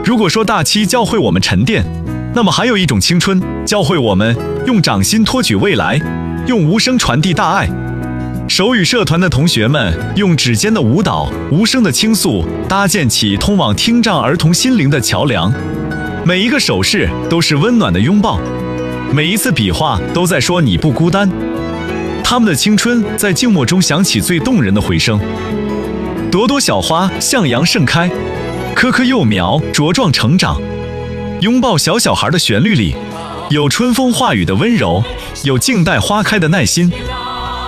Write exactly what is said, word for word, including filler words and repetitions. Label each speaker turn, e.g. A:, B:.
A: 如果说大七教会我们沉淀，那么还有一种青春教会我们用掌心托举未来，用无声传递大爱。手语社团的同学们用指尖的舞蹈、无声的倾诉，搭建起通往听障儿童心灵的桥梁。每一个手势都是温暖的拥抱，每一次比划都在说你不孤单。他们的青春在静默中响起最动人的回声。朵朵小花向阳盛开，棵棵幼苗茁壮成长。拥抱小小孩的旋律里，有春风化雨的温柔，有静待花开的耐心。